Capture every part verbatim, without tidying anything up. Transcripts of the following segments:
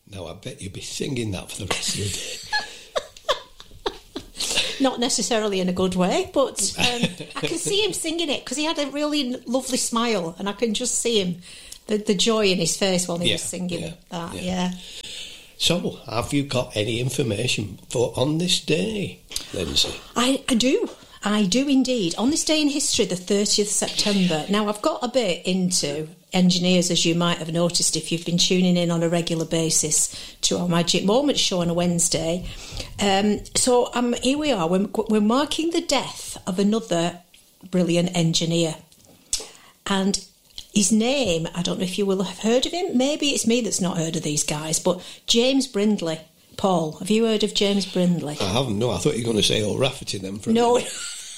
Now, I bet you'll be singing that for the rest of the day. Not necessarily in a good way, but um, I can see him singing it because he had a really lovely smile, and I can just see him, the, the joy in his face while he Yeah, was singing yeah, that, yeah. yeah. So, have you got any information for on this day, Lindsay? I, I do. I do indeed. On this day in history, the thirtieth of September. Now, I've got a bit into engineers, as you might have noticed if you've been tuning in on a regular basis to our Magic Moments show on a Wednesday. Um, so um, here we are. We're, we're marking the death of another brilliant engineer. And his name, I don't know if you will have heard of him. Maybe it's me that's not heard of these guys, but James Brindley. Paul, have you heard of James Brindley? I haven't, no. I thought you were going to say O'Rafferty then. For a no. minute.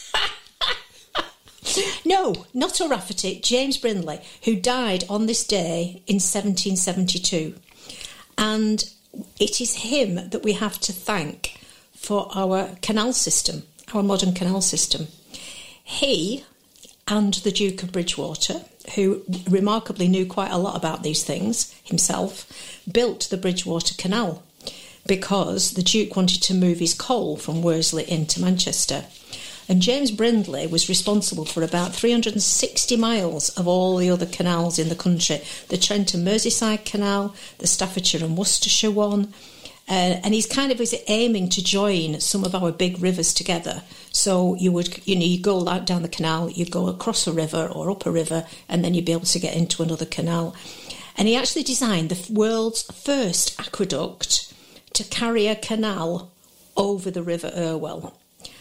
No, not O'Rafferty, James Brindley, who died on this day in seventeen seventy-two. And it is him that we have to thank for our canal system, our modern canal system. He and the Duke of Bridgewater, who remarkably knew quite a lot about these things himself, built the Bridgewater Canal because the Duke wanted to move his coal from Worsley into Manchester. And James Brindley was responsible for about three hundred sixty miles of all the other canals in the country. The Trent and Merseyside Canal, the Staffordshire and Worcestershire one. Uh, and he's kind of is aiming to join some of our big rivers together. So you would, you know, you go out down the canal, you'd go across a river or up a river, and then you'd be able to get into another canal. And he actually designed the world's first aqueduct to carry a canal over the River Irwell.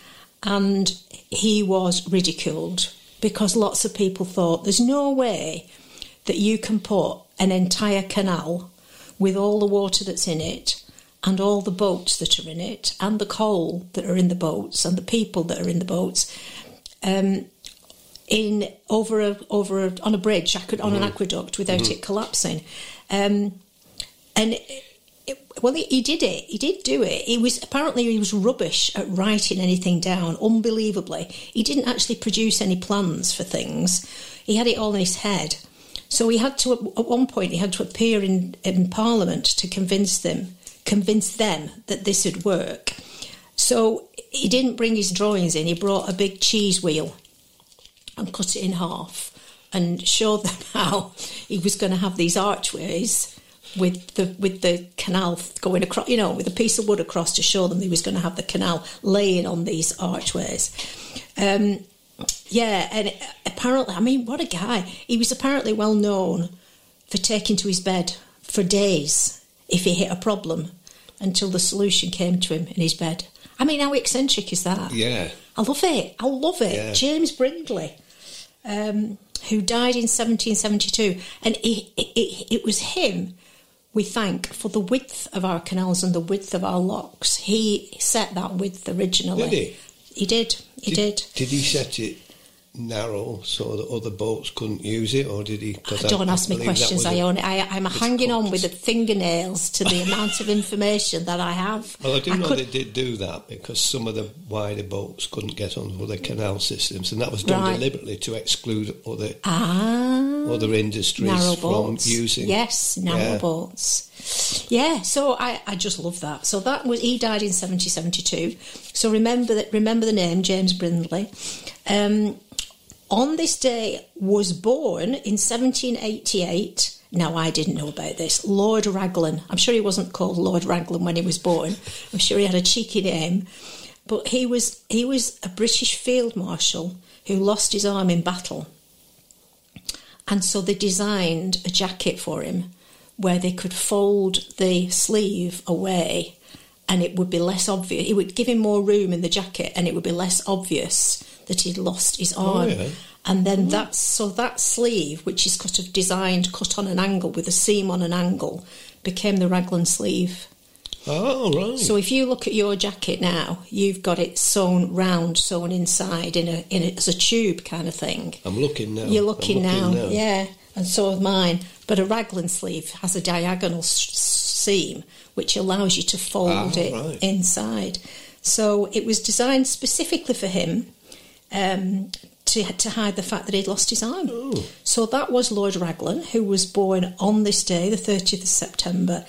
And he was ridiculed because lots of people thought there's no way that you can put an entire canal with all the water that's in it and all the boats that are in it and the coal that are in the boats and the people that are in the boats um, in over a over a, on a bridge, on mm-hmm. an aqueduct without mm-hmm. it collapsing. Um, and it, Well, he, he did it. He did do it. He was apparently he was rubbish at writing anything down. Unbelievably, he didn't actually produce any plans for things. He had it all in his head. So he had to. At one point, he had to appear in, in Parliament to convince them, convince them that this would work. So he didn't bring his drawings in. He brought a big cheese wheel and cut it in half and showed them how he was going to have these archways with the with the canal going across, you know, with a piece of wood across to show them he was going to have the canal laying on these archways. Um, yeah, and apparently, I mean, what a guy. He was apparently well known for taking to his bed for days if he hit a problem until the solution came to him in his bed. I mean, how eccentric is that? Yeah. I love it. I love it. Yeah. James Brindley, um, who died in seventeen seventy-two. And it, it, it was him we thank for the width of our canals and the width of our locks. He set that width originally. Did he? He did. He did. Did, did he set it narrow so that other boats couldn't use it, or did he? Don't I, ask I me questions. I own it. I, I'm hanging on with the fingernails to the amount of information that I have. Well, I do I know could... they did do that because some of the wider boats couldn't get on other canal systems, and that was done right. deliberately to exclude other ah, other industries narrow from boats. using. Yes, narrow yeah. boats. Yeah, so I, I just love that. So that was he died in seventeen seventy-two. So remember that. Remember the name James Brindley. Um, on this day was born in seventeen eighty-eight. Now, I didn't know about this. Lord Raglan. I'm sure he wasn't called Lord Raglan when he was born. I'm sure he had a cheeky name. But he was he was a British field marshal who lost his arm in battle. And so they designed a jacket for him where they could fold the sleeve away and it would be less obvious. It would give him more room in the jacket and it would be less obvious that he'd lost his arm. Oh, yeah. And then that's so that sleeve, which is kind of designed, cut on an angle with a seam on an angle, became the Raglan sleeve. Oh, right. So if you look at your jacket now, you've got it sewn round, sewn inside in a in a, as a tube kind of thing. I'm looking now. You're looking, I'm looking now. now, yeah, and so is mine. But a Raglan sleeve has a diagonal s- seam which allows you to fold ah, it right. inside. So it was designed specifically for him. Um, To, to hide the fact that he'd lost his arm. Oh. So that was Lord Raglan, who was born on this day, the thirtieth of September,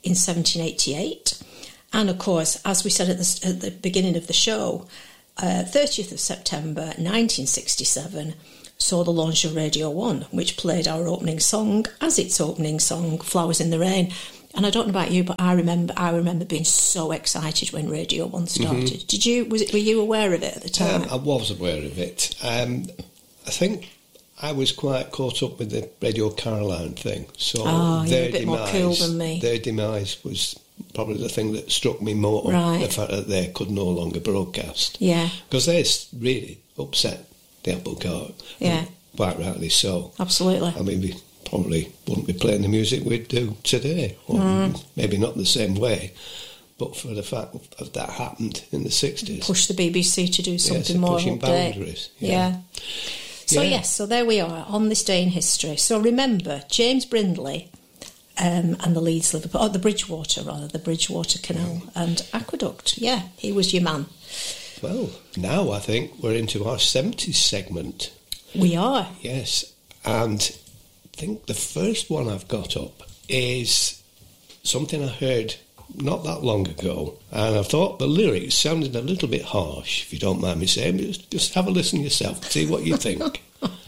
in seventeen eighty-eight. And, of course, as we said at the, at the beginning of the show, uh, thirtieth of September nineteen sixty-seven saw the launch of Radio one, which played our opening song as its opening song, Flowers in the Rain. And I don't know about you, but I remember I remember being so excited when Radio one started. Mm-hmm. Did you? Was it? Were you aware of it at the time? Um, I was aware of it. Um, I think I was quite caught up with the Radio Caroline thing. So oh, their you're a bit demise, more cool than me. Their demise was probably the thing that struck me more. Right. The fact that they could no longer broadcast. Yeah. Because they really upset the apple cart. Yeah. Quite rightly so. Absolutely. I mean, we probably wouldn't be playing the music we'd do today, or mm. maybe not the same way, but for the fact that that happened in the sixties. Push the B B C to do something yes, more pushing update. boundaries. Yeah. yeah. So yeah. yes, so there we are on this day in history. So remember, James Brindley um, and the Leeds Liverpool, oh, the Bridgewater rather, the Bridgewater Canal mm. and Aqueduct. Yeah, he was your man. Well, now I think we're into our seventies segment. We are. Yes, and I think the first one I've got up is something I heard not that long ago, and I thought the lyrics sounded a little bit harsh, if you don't mind me saying. Just, just have a listen yourself, see what you think.